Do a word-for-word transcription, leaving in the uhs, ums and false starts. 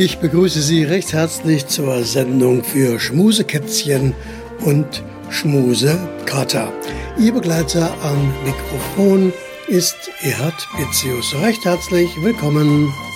Ich begrüße Sie recht herzlich zur Sendung für Schmusekätzchen und Schmusekater. Ihr Begleiter am Mikrofon ist Erhard Pitzius. Recht herzlich willkommen.